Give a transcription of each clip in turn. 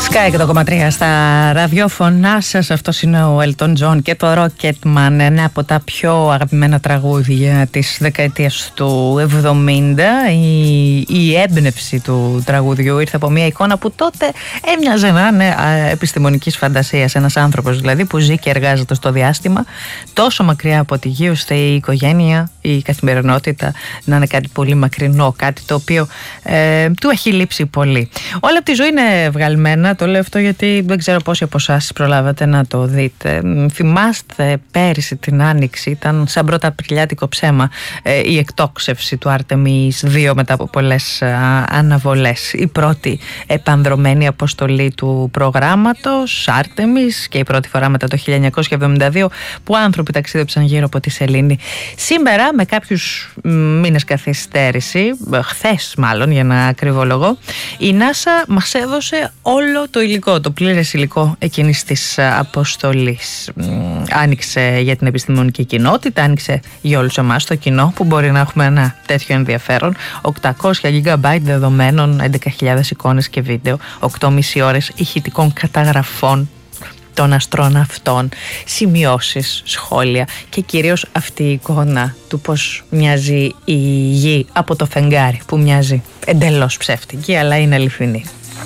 Sky 100,3 στα ραδιόφωνά σας. Αυτός είναι ο Elton John και το Rocketman, ένα από τα πιο αγαπημένα τραγούδια της δεκαετίας του 70. Η έμπνευση του τραγουδιού ήρθε από μια εικόνα που τότε έμοιαζε να είναι επιστημονικής φαντασίας. Ένας άνθρωπος δηλαδή που ζει και εργάζεται στο διάστημα, τόσο μακριά από τη γη, ώστε η οικογένεια, η καθημερινότητα να είναι κάτι πολύ μακρινό, κάτι το οποίο του έχει λείψει πολύ. Όλα από τη ζωή είναι βγαλμένα. Το λέω αυτό γιατί δεν ξέρω πόσοι από εσάς προλάβατε να το δείτε. Θυμάστε πέρυσι την Άνοιξη, ήταν σαν πρώτα απριλιάτικο ψέμα η εκτόξευση του Άρτεμις 2 μετά από πολλές αναβολές. Η πρώτη επανδρωμένη αποστολή του προγράμματος Άρτεμις και η πρώτη φορά μετά το 1972 που άνθρωποι ταξίδεψαν γύρω από τη σελήνη. Σήμερα, με κάποιους μήνες καθυστέρηση, χθες μάλλον για να ακριβολογώ, η NASA μας έδωσε όλο το υλικό, το πλήρες υλικό εκείνης της αποστολής. Άνοιξε για την επιστημονική κοινότητα, άνοιξε για όλους εμάς το κοινό που μπορεί να έχουμε ένα τέτοιο ενδιαφέρον. 800 GB δεδομένων, 11.000 εικόνες και βίντεο, 8,5 ώρες ηχητικών καταγραφών των αστροναυτών, σημειώσεις, σχόλια και κυρίως αυτή η εικόνα του πώς μοιάζει η γη από το φεγγάρι, που μοιάζει εντελώς ψεύτικη αλλά είναι αληθινή.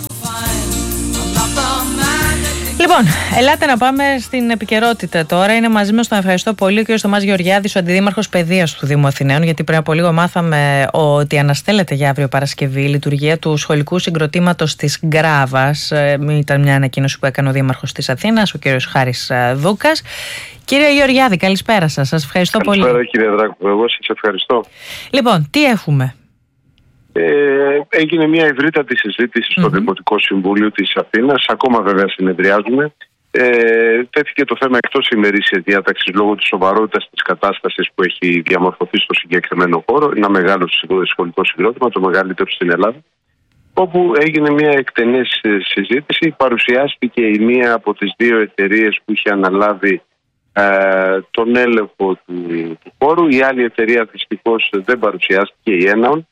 Λοιπόν, ελάτε να πάμε στην επικαιρότητα τώρα. Είναι μαζί μας, τον ευχαριστώ πολύ, ο κ. Θωμάς Γεωργιάδης, ο Αντιδήμαρχος Παιδείας του Δήμου Αθηναίων, γιατί πριν από λίγο μάθαμε ότι αναστέλλεται για αύριο Παρασκευή η λειτουργία του σχολικού συγκροτήματος της Γκράβας. Ήταν μια ανακοίνωση που έκανε ο Δήμαρχος της Αθήνας, ο κ. Χάρης Δούκας. Κύριε Γεωργιάδη, καλησπέρα σας. Σας ευχαριστώ πολύ. Καλησπέρα, κύριε Δράκου. Εγώ σας ευχαριστώ. Λοιπόν, τι έχουμε? Έγινε μια ευρύτατη συζήτηση στο Δημοτικό Συμβούλιο της Αθήνας. Ακόμα βέβαια συνεδριάζουμε. Τέθηκε το θέμα εκτός ημερήσιας διάταξης λόγω της σοβαρότητας της κατάστασης που έχει διαμορφωθεί στο συγκεκριμένο χώρο. Ένα μεγάλο σχολικό συγκρότημα, το μεγαλύτερο στην Ελλάδα, όπου έγινε μια εκτενής συζήτηση. Παρουσιάστηκε η μία από τις δύο εταιρείες που είχε αναλάβει τον έλεγχο του χώρου. Η άλλη εταιρεία δυστυχώς δεν παρουσιάστηκε, η Έναον.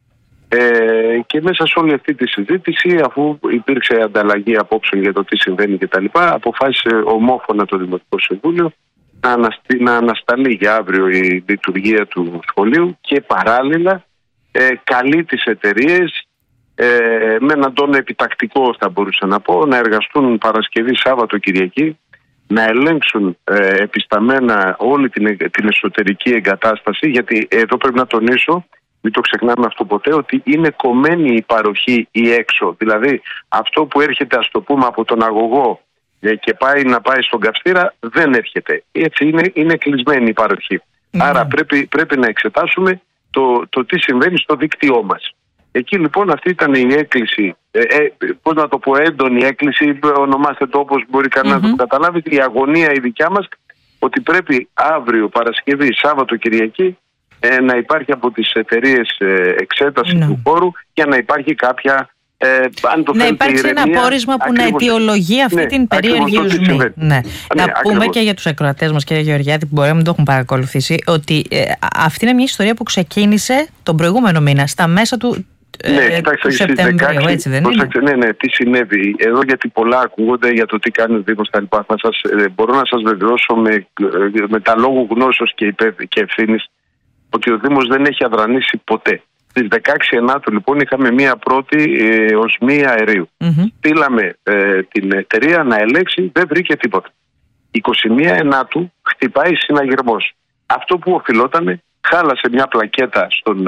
Και μέσα σε όλη αυτή τη συζήτηση, αφού υπήρξε ανταλλαγή απόψεων για το τι συμβαίνει κτλ., αποφάσισε ομόφωνα το Δημοτικό Συμβούλιο να ανασταλεί για αύριο η λειτουργία του σχολείου και παράλληλα καλεί τις εταιρείες με έναν τόνο επιτακτικό, θα μπορούσα να πω, να εργαστούν Παρασκευή, Σάββατο, Κυριακή, να ελέγξουν επισταμμένα όλη την εσωτερική εγκατάσταση, γιατί εδώ πρέπει να τονίσω, μην το ξεχνάμε αυτό ποτέ, ότι είναι κομμένη η παροχή ή έξω. Δηλαδή αυτό που έρχεται, ας το πούμε, από τον αγωγό και να πάει στον καυστήρα δεν έρχεται. Έτσι είναι κλεισμένη η παροχή. Άρα πρέπει να εξετάσουμε το τι συμβαίνει στο δίκτυό μας. Εκεί λοιπόν αυτή ήταν η έκκληση, πώς να το πω, έντονη έκκληση, ονομάστε το όπως μπορεί κανένα να το καταλάβει, η αγωνία η δικιά μας, ότι πρέπει αύριο Παρασκευή, Σάββατο, Κυριακή να υπάρχει από τις εταιρείες εξέταση του χώρου και να υπάρχει κάποια να υπάρξει ένα πόρισμα που να αιτιολογεί αυτή την περίεργη οσμή. Να πούμε και για τους ακροατές μας, κύριε Γεωργιάδη, που μπορεί να μην το έχουν παρακολουθήσει, ότι αυτή είναι μια ιστορία που ξεκίνησε τον προηγούμενο μήνα, στα μέσα του Σεπτεμβρίου, έτσι δεν είναι? Ναι, τι συνέβη εδώ, γιατί πολλά ακούγονται για το τι κάνει ο Δήμος τα λοιπά. Μπορώ να σας βεβαιώσω με τα λόγου γνώσεως και ευθύνης ότι ο Δήμος δεν έχει αδρανήσει ποτέ. Στις 16 Ενάτου λοιπόν είχαμε μία πρώτη οσμή αερίου. Στείλαμε την εταιρεία να ελέγξει, δεν βρήκε τίποτα. 21 Ενάτου χτυπάει συναγερμός. Αυτό που οφειλότανε, χάλασε μια πλακέτα στον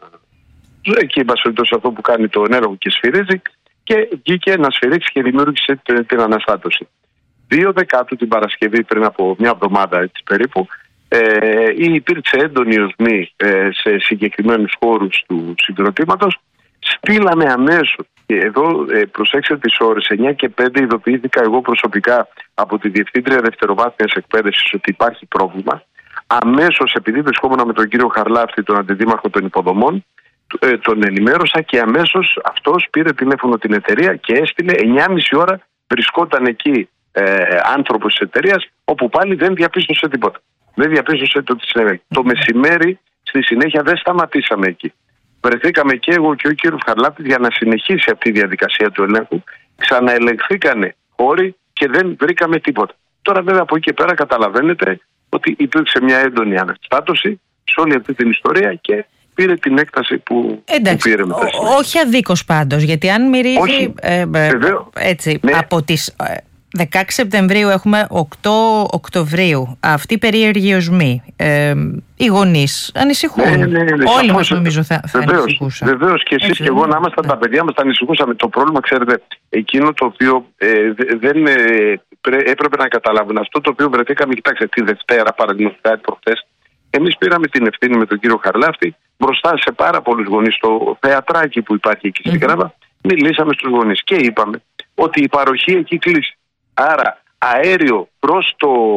εκεί βασιλετός, αυτό που κάνει το ενέργο και σφυρίζει, και βγήκε να σφυρίξει και δημιούργησε την αναστάτωση. 2 Δεκάτου την Παρασκευή, πριν από μια εβδομάδα έτσι περίπου, υπήρξε έντονη οσμή σε συγκεκριμένους χώρους του συγκροτήματος. Στείλαμε αμέσως, και εδώ προσέξτε τις ώρες, 9 και 5 ειδοποιήθηκα εγώ προσωπικά από τη Διευθύντρια Δευτεροβάθμιας Εκπαίδευσης ότι υπάρχει πρόβλημα. Αμέσως, επειδή βρισκόμουν με τον κύριο Χαρλάφτη, τον Αντιδήμαρχο των Υποδομών, τον ενημέρωσα και αμέσως αυτός πήρε τηλέφωνο την εταιρεία και έστειλε 9,5 ώρα. Βρισκόταν εκεί άνθρωπος της εταιρείας, όπου πάλι δεν διαπίστωσε τίποτα. Δεν διαπίστωσε το τι συνέβη. Το μεσημέρι, στη συνέχεια, δεν σταματήσαμε εκεί. Βρεθήκαμε και εγώ και ο κύριος Χαρλάπτης για να συνεχίσει αυτή η διαδικασία του ελέγχου ξαναελεγχθήκανε χώροι και δεν βρήκαμε τίποτα. Τώρα βέβαια από εκεί και πέρα καταλαβαίνετε ότι υπήρξε μια έντονη αναστάτωση σε όλη αυτή την ιστορία και πήρε την έκταση που πήρε μετά. Όχι αδίκως πάντως, γιατί αν μυρίζει έτσι, ναι. Από τις 16 Σεπτεμβρίου έχουμε 8 Οκτωβρίου. Αυτοί οι περίεργοι οσμοί, οι γονείς ανησυχούν. Ναι, όλοι μας νομίζω θα ανησυχούσαν. Βεβαίως και εσείς και εγώ να ήμασταν τα παιδιά μας, τα ανησυχούσαμε. Το πρόβλημα, ξέρετε, εκείνο το οποίο δεν έπρεπε να καταλάβουν, αυτό το οποίο βρεθήκαμε, κοιτάξτε, τη Δευτέρα, παραδείγματος προχθές, εμείς πήραμε την ευθύνη με τον κύριο Χαρλάφτη μπροστά σε πάρα πολλούς γονείς, στο θεατράκι που υπάρχει εκεί στην Γράβα. Μιλήσαμε στους γονείς και είπαμε ότι η παροχή έχει κλείσει. Άρα αέριο προς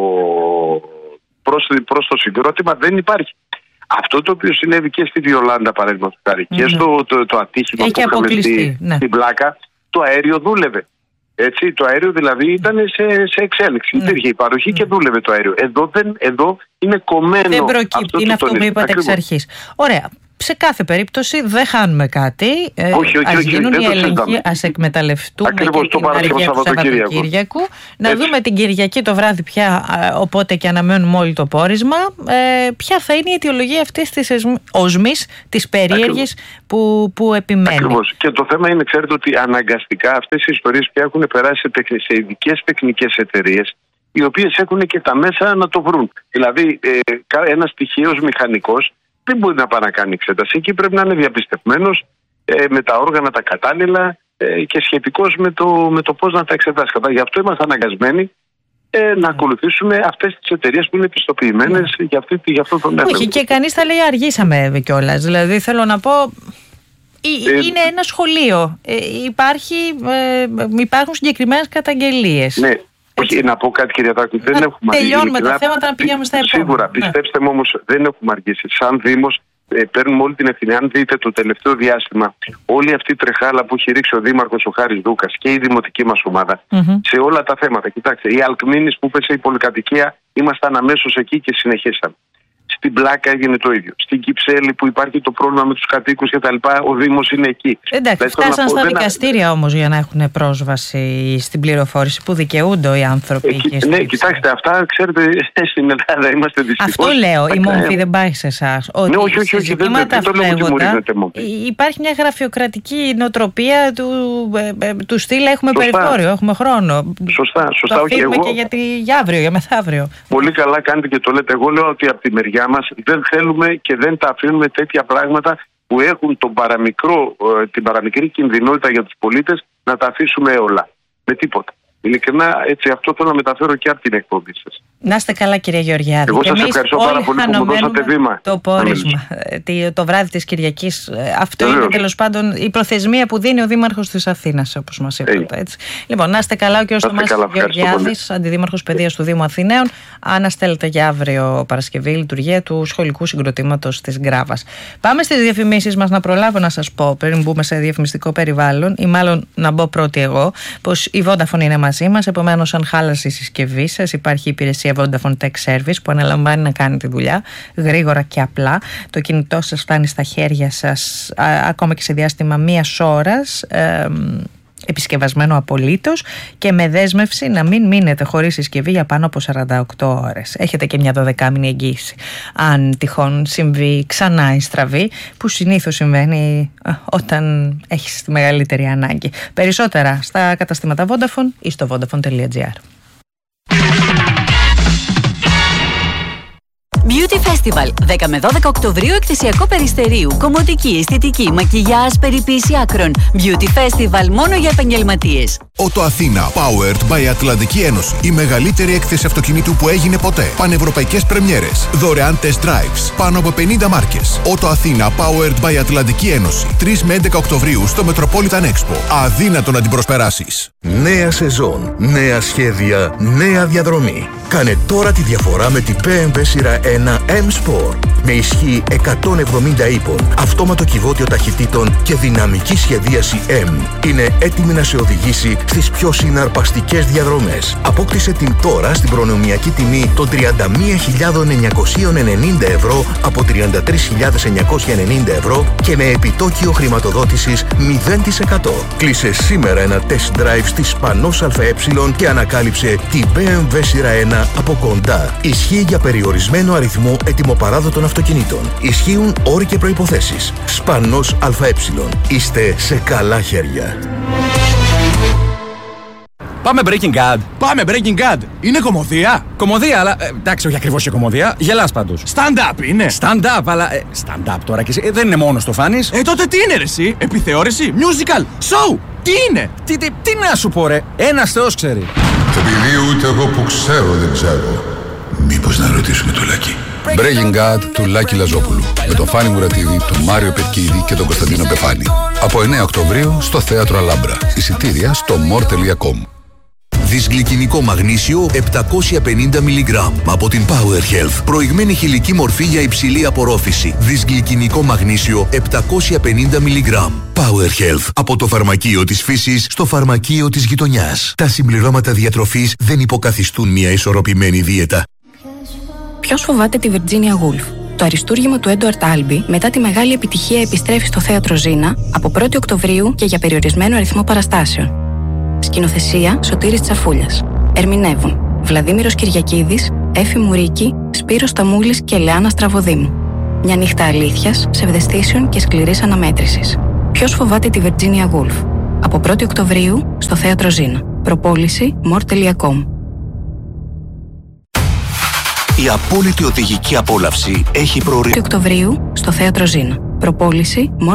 το συγκρότημα δεν υπάρχει. Αυτό το οποίο συνέβη και στη Βιολάντα, παραδείγματος χάρη, και στο το ατύχημα που είχαμε στην Πλάκα, το αέριο δούλευε. Έτσι, το αέριο δηλαδή ήταν σε εξέλιξη. Υπήρχε η παροχή και δούλευε το αέριο. Εδώ είναι κομμένο. Δεν προκύπτει. Είναι αυτό που είπατε εξ αρχής. Ωραία. Σε κάθε περίπτωση δεν χάνουμε κάτι. Ας γίνουν οι έλεγχοι, ας εκμεταλλευτούμε ακριβώς και την αργία του Σαββατοκύριακου. Να δούμε την Κυριακή το βράδυ πια, οπότε και αναμένουμε όλοι το πόρισμα, ποια θα είναι η αιτιολογία αυτής της οσμής, της περίεργης που επιμένει. Ακριβώς. Και το θέμα είναι, ξέρετε, ότι αναγκαστικά αυτές οι ιστορίες πια έχουν περάσει σε ειδικές τεχνικές εταιρείες, οι οποίες έχουν και τα μέσα να το βρουν. Δηλαδή, ένας τυχαίος μηχανικός δεν μπορεί να πάει να κάνει εξέταση. Εκεί πρέπει να είναι διαπιστευμένος με τα όργανα τα κατάλληλα και σχετικώς με το πώς να τα εξετάσει. Γι' αυτό είμαστε αναγκασμένοι να ακολουθήσουμε αυτές τις εταιρείες που είναι πιστοποιημένες για αυτό τον έλεγχο. Όχι, και κανείς θα λέει αργήσαμε κιόλας. Δηλαδή θέλω να πω, είναι ένα σχολείο. Υπάρχουν συγκεκριμένες καταγγελίες. Ναι. Όχι, να πω κάτι, κυρία Τάκου, δεν έχουμε αργήσει. Τελειώνουμε τα θέματα να πηγαίνουμε στα επόμενα. Σίγουρα, πιστέψτε μου όμως, δεν έχουμε αργήσει. Σαν Δήμος παίρνουμε όλη την ευθύνη. Αν δείτε το τελευταίο διάστημα, όλη αυτή η τρεχάλα που έχει ρίξει ο Δήμαρχος ο Χάρης Δούκας και η δημοτική μας ομάδα σε όλα τα θέματα. Κοιτάξτε, η Αλκμήνης που πέσε η πολυκατοικία, ήμασταν αμέσως εκεί και συνεχίσαμε. Στην Πλάκα έγινε το ίδιο. Στην Κυψέλη που υπάρχει το πρόβλημα με τους κατοίκους και τα λοιπά, ο Δήμος είναι εκεί. Εντάξει, φτάσαν στα δικαστήρια όμως για να έχουν πρόσβαση στην πληροφόρηση που δικαιούνται οι άνθρωποι. Ναι, κοιτάξτε, αυτά ξέρετε, στην Ελλάδα είμαστε δυστυχώς. Αυτό λέω, η μόμφη δεν πάει σε εσάς. Ναι, όχι, δεν το λέω ότι μου ρίχνετε μόμφη. Υπάρχει μια γραφειοκρατική νοοτροπία του στυλ, έχουμε περιθώριο, έχουμε χρόνο. Σωστά. Το αφήνουμε και για αύριο, για μεθαύριο. Πολύ καλά κάνετε και το λέτε. Εγώ λέω ότι από τη μεριά μας δεν θέλουμε και δεν τα αφήνουμε τέτοια πράγματα που έχουν την παραμικρή κινδυνότητα για τους πολίτες να τα αφήσουμε όλα. Με τίποτα. Ειλικρινά, έτσι, αυτό θέλω να μεταφέρω και από την εκπομπή σας. Να είστε καλά, κυρία Γεωργιάδη. Εγώ σας ευχαριστώ πάρα πολύ που μου δώσατε βήμα. Το πόρισμα, το βράδυ της Κυριακής. Αυτό είναι τέλος πάντων η προθεσμία που δίνει ο Δήμαρχος της Αθήνας, όπως μας είπατε. Έτσι. Λοιπόν, να είστε καλά, ο κύριος Θωμάς Γεωργιάδης, Αντιδήμαρχος Παιδείας του Δήμου Αθηναίων. Αναστέλλεται για αύριο Παρασκευή λειτουργία του σχολικού συγκροτήματος της Γκράβας. Πάμε στις διαφημίσεις μας. Να προλάβω να σας πω, πριν μπούμε σε διαφημιστικό περιβάλλον, ή μάλλον να μπω πρώτη εγώ, πως η Vodafone είναι μαζί μας. Επομένως, αν χάλασε η συσκευή σας, υπάρχει η υπηρεσία Vodafone Tech Service που αναλαμβάνει να κάνει τη δουλειά γρήγορα και απλά. Το κινητό σας φτάνει στα χέρια σας ακόμα και σε διάστημα μίας ώρας, επισκευασμένο απολύτως και με δέσμευση να μην μείνετε χωρίς συσκευή για πάνω από 48 ώρες. Έχετε και μια 12μηνη εγγύηση. Αν τυχόν συμβεί ξανά η στραβή, που συνήθως συμβαίνει όταν έχεις τη μεγαλύτερη ανάγκη. Περισσότερα στα καταστήματα Vodafone ή στο vodafone.gr. Beauty Festival, 10 με 12 Οκτωβρίου, εκθεσιακό Περιστερίου. Κομμωτική, αισθητική, μακιγιάζ, περιποίηση άκρων. Beauty Festival μόνο για επαγγελματίες. Auto Athena, powered by Ατλαντική Ένωση. Η μεγαλύτερη έκθεση αυτοκινήτου που έγινε ποτέ. Πανευρωπαϊκές πρεμιέρες. Δωρεάν test drives. Πάνω από 50 μάρκες. Auto Athena, powered by Ατλαντική Ένωση. 3 με 11 Οκτωβρίου στο Metropolitan Expo. Αδύνατο να την προσπεράσεις. Νέα σεζόν, νέα σχέδια, νέα διαδρομή. Κάνε τώρα τη διαφορά με την BMW σειρά 1 ένα M Sport με ισχύ 170 ύπων, αυτόματο κυβότιο ταχυτήτων και δυναμική σχεδίαση M. Είναι έτοιμη να σε οδηγήσει στις πιο συναρπαστικές διαδρομές. Απόκτησε την τώρα στην προνομιακή τιμή των 31.990 ευρώ από 33.990 ευρώ και με επιτόκιο χρηματοδότησης 0%. Κλείσε σήμερα ένα test drive στη Σπανός ΑΕ και ανακάλυψε τη BMW σειρά 1 από κοντά. Ισχύει για περιορισμένο αριθμό ετοιμοπαράδοτων αυτοκινήτων. Ισχύουν όροι και προϋποθέσεις. Σπανός ΑΕ. Είστε σε καλά χέρια. Πάμε Breaking Bad. Πάμε Breaking Bad. Είναι κωμωδία. Κωμωδία, αλλά εντάξει, όχι ακριβώς και κωμωδία. Γελάς πάντως. Stand-up είναι. Stand-up, αλλά. Stand-up τώρα και εσύ. Δεν είναι μόνο το φάνης. Τότε τι είναι ρε εσύ? Επιθεώρηση, musical, show. Τι είναι? Τι να σου πω ρε. Ένας Θεός ξέρει. Επειδή ούτε εγώ που ξέρω δεν ξέρω. Μήπως να ρωτήσουμε το Λάκη. Breaking Bad του Λάκη Λαζόπουλου. Με τον Φάνη Μουρατίδη, τον Μάριο Πετκίδη και τον Κωνσταντίνο Πεφάνη. Από 9 Οκτωβρίου στο Θέατρο Αλάμπρα. Εισιτήρια στο more.com. Δυσγλυκινικό μαγνήσιο 750 mg από την Power Health. Προηγμένη χηλική μορφή για υψηλή απορρόφηση. Δυσγλυκινικό μαγνήσιο 750 mg. Power Health. Από το φαρμακείο της φύσης στο φαρμακείο της γειτονιάς. Τα συμπληρώματα διατροφής δεν υποκαθιστούν μια ισορροπημένη δίαιτα. Ποιος φοβάται τη Virginia Woolf? Το αριστούργημα του Έντουαρτ Άλμπι μετά τη μεγάλη επιτυχία επιστρέφει στο Θέατρο Ζήνα από 1η Οκτωβρίου και για περιορισμένο αριθμό παραστάσεων. Σκηνοθεσία Σωτήρης Τσαφούλιας. Ερμηνεύουν Βλαδίμηρος Κυριακίδης, Έφη Μουρίκη, Σπύρος Σταμούλης και Λεάνα Στραβοδήμου. Μια νύχτα αλήθειας, ψευδαισθήσεων και σκληρής αναμέτρησης. Ποιος φοβάται τη Virginia Woolf? Από 1η Οκτωβρίου στο Θέατρο Ζήνα. Προπόληση more.com. Η απόλυτη οδηγική απόλαυση έχει προορίσει. 1η Οκτωβρίου στο Θέατρο Ζήνα. Προπόληση